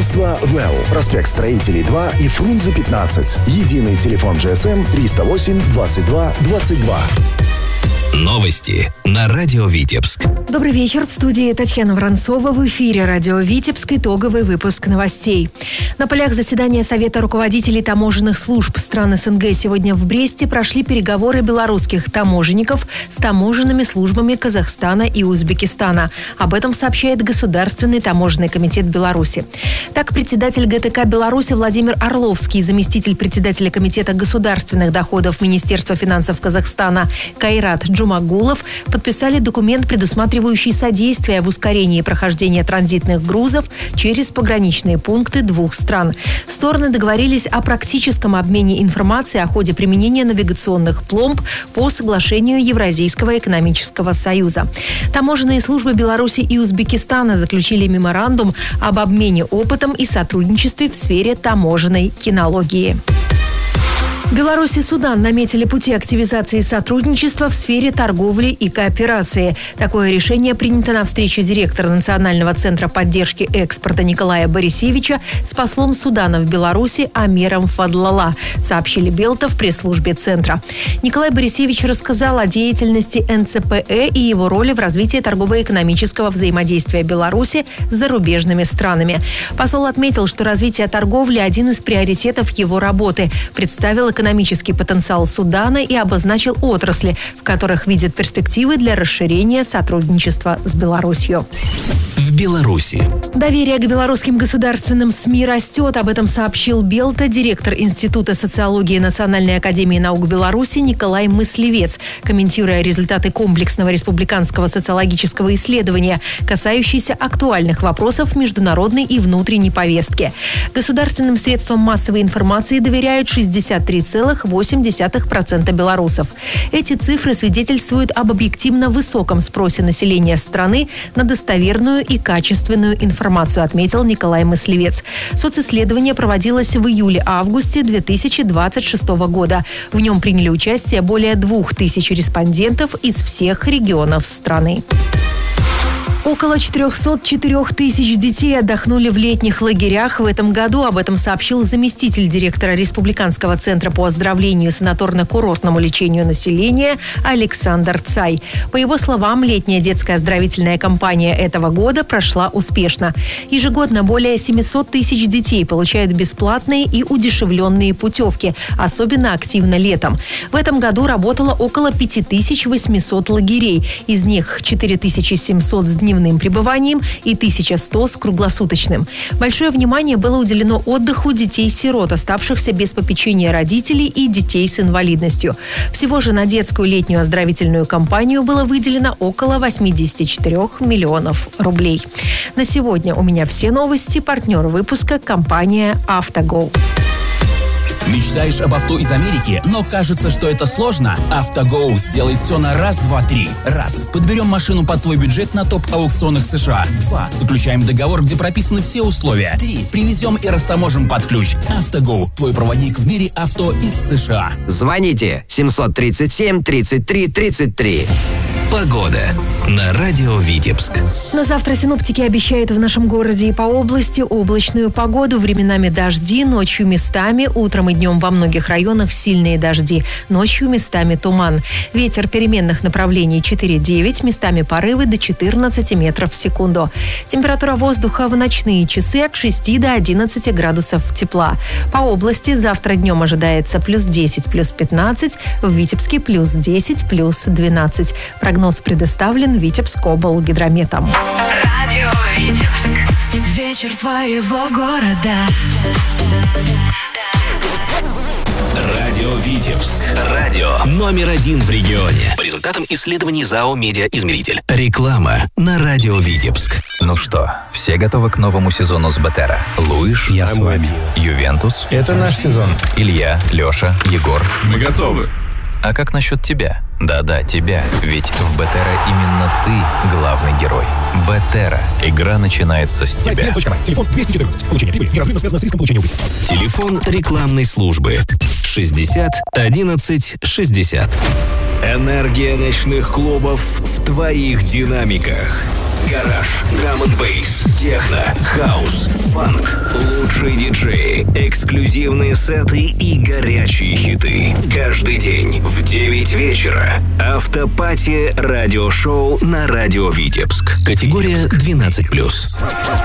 Агентство «Well». Проспект Строителей 2 и Фрунзе 15. Единый телефон GSM 308 22 22. Новости на радио Витебск. Добрый вечер. В студии Татьяна Воронцова. В эфире радио Витебск. Итоговый выпуск новостей. На полях заседания Совета руководителей таможенных служб стран СНГ сегодня в Бресте прошли переговоры белорусских таможенников с таможенными службами Казахстана и Узбекистана. Об этом сообщает Государственный таможенный комитет Беларуси. Так, председатель ГТК Беларуси Владимир Орловский и заместитель председателя Комитета государственных доходов Министерства финансов Казахстана Кайрат Джумагулов подписали документ, предусматривающий содействие в ускорении прохождения транзитных грузов через пограничные пункты двух стран. Стороны договорились о практическом обмене информацией о ходе применения навигационных пломб по соглашению Евразийского экономического союза. Таможенные службы Беларуси и Узбекистана заключили меморандум об обмене опытом и сотрудничестве в сфере таможенной кинологии. Беларусь и Судан наметили пути активизации сотрудничества в сфере торговли и кооперации. Такое решение принято на встрече директора Национального центра поддержки экспорта Николая Борисевича с послом Судана в Беларуси Амиром Фадлала, сообщили Белта в пресс-службе центра. Николай Борисевич рассказал о деятельности НЦПЭ и его роли в развитии торгово-экономического взаимодействия Беларуси с зарубежными странами. Посол отметил, что развитие торговли – один из приоритетов его работы. Представил экономический потенциал Судана и обозначил отрасли, в которых видит перспективы для расширения сотрудничества с Беларусью. В Беларуси. Доверие к белорусским государственным СМИ растет. Об этом сообщил Белта директор Института социологии Национальной академии наук Беларуси Николай Мыслевец, комментируя результаты комплексного республиканского социологического исследования, касающиеся актуальных вопросов международной и внутренней повестки. Государственным средствам массовой информации доверяют 63,8% белорусов. Эти цифры свидетельствуют об объективно высоком спросе населения страны на достоверную и качественную информацию, отметил Николай Мыслевец. Социсследование проводилось в июле-августе 2026 года. В нем приняли участие более 2000 респондентов из всех регионов страны. Около 404 тысяч детей отдохнули в летних лагерях в этом году. Об этом сообщил заместитель директора Республиканского центра по оздоровлению и санаторно-курортному лечению населения Александр Цай. По его словам, летняя детская оздоровительная кампания этого года прошла успешно. Ежегодно более 700 тысяч детей получают бесплатные и удешевленные путевки, особенно активно летом. В этом году работало около 5800 лагерей. Из них 4700 с дневным пребыванием и 1100 с круглосуточным. Большое внимание было уделено отдыху детей-сирот, оставшихся без попечения родителей, и детей с инвалидностью. Всего же на детскую летнюю оздоровительную кампанию было выделено около 84 миллионов рублей. На сегодня у меня все новости. Партнер выпуска – компания «Автого». Мечтаешь об авто из Америки, но кажется, что это сложно? «Автого» сделает все на раз, два, три. Раз. Подберем машину под твой бюджет на топ-аукционах США. 2. Заключаем договор, где прописаны все условия. 3. Привезем и растаможим под ключ. «Автого» – твой проводник в мире авто из США. Звоните 737 33 33. Погода на радио Витебск. На завтра синоптики обещают в нашем городе и по области облачную погоду, временами дожди, ночью местами, утром и днем во многих районах сильные дожди, ночью местами туман. Ветер переменных направлений 4-9, местами порывы до 14 метров в секунду. Температура воздуха в ночные часы от 6 до 11 градусов тепла. По области завтра днем ожидается плюс 10, плюс 15, в Витебске плюс 10, плюс 12. Прогноз предоставлен Витебскоблгидрометом. Радио Витебск. Вечер твоего города. Радио Витебск. Радио номер 1 в регионе. По результатам исследований ЗАО «Медиаизмеритель». Реклама на радио Витебск. Ну что, все готовы к новому сезону с БТРа? Луиш, я с вами. Ювентус. Это наш сезон. Илья, Леша, Егор. Мы готовы. А как насчет тебя? Да-да, тебя. Ведь в БТРа именно ты главный герой. БТРа. Игра начинается с тебя. Телефон 214. Получение прибыли неразрывно связано с риском получения убытков. Телефон рекламной службы 60 11 60. Энергия ночных клубов в твоих динамиках. Гараж, драм-н-бейс, техно, хаус, фанк, лучшие диджеи, эксклюзивные сеты и горячие хиты. Каждый день в 9 вечера. Автопати радиошоу на Радио Витебск. Категория 12+.